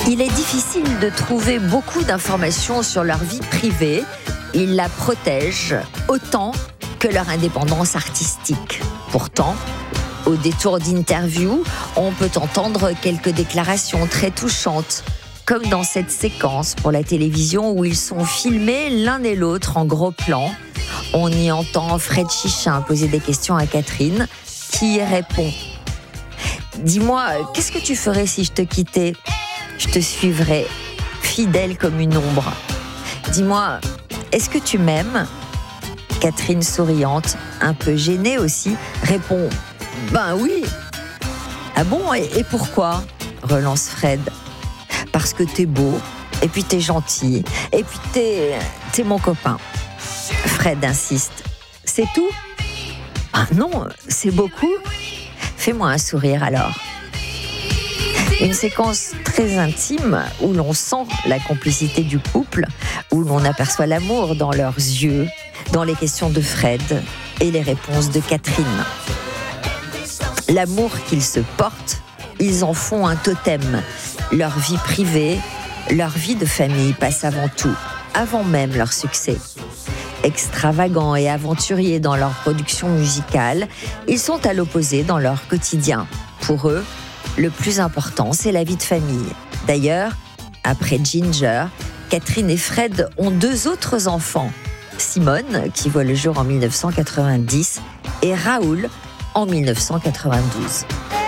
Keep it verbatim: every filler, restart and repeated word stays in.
Il est difficile de trouver beaucoup d'informations sur leur vie privée. Ils la protègent autant que leur indépendance artistique. Pourtant, au détour d'interviews, on peut entendre quelques déclarations très touchantes, comme dans cette séquence pour la télévision où ils sont filmés l'un et l'autre en gros plan. On y entend Fred Chichin poser des questions à Catherine, qui y répond. « Dis-moi, qu'est-ce que tu ferais si je te quittais ? Je te suivrais, fidèle comme une ombre. Dis-moi, est-ce que tu m'aimes ?» Catherine, souriante, un peu gênée aussi, répond « Ben oui !»« Ah bon, et, et pourquoi ?» relance Fred. « Parce que t'es beau, et puis t'es gentil, et puis t'es, t'es mon copain. » Fred insiste. « C'est tout ? » ?»« Ah non, c'est beaucoup. Fais-moi un sourire alors. » Une séquence très intime où l'on sent la complicité du couple, où l'on aperçoit l'amour dans leurs yeux, dans les questions de Fred et les réponses de Catherine. L'amour qu'ils se portent, ils en font un totem. Leur vie privée, leur vie de famille passe avant tout, avant même leur succès. Extravagants et aventuriers dans leur production musicale, ils sont à l'opposé dans leur quotidien. Pour eux, le plus important, c'est la vie de famille. D'ailleurs, après Ginger, Catherine et Fred ont deux autres enfants. Simone, qui voit le jour en mille neuf cent quatre-vingt-dix, et Raoul, en mille neuf cent quatre-vingt-douze.